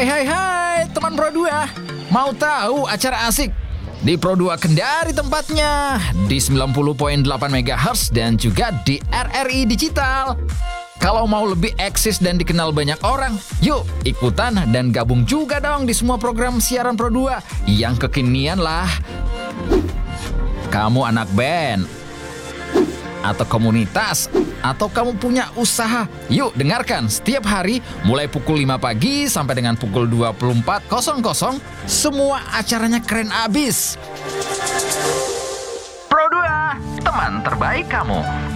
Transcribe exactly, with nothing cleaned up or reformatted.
Eh, hai hai teman Pro dua, mau tahu acara asik? Di Pro dua Kendari tempatnya, di sembilan puluh koma delapan megahertz dan juga di R R I Digital. Kalau mau lebih eksis dan dikenal banyak orang, yuk ikutan dan gabung juga dong di semua program siaran Pro dua yang kekinian lah. Kamu anak band, atau komunitas, atau kamu punya usaha, yuk dengarkan setiap hari mulai pukul lima pagi sampai dengan pukul dua puluh empat nol nol. Semua acaranya keren abis. Pro dua, teman terbaik kamu.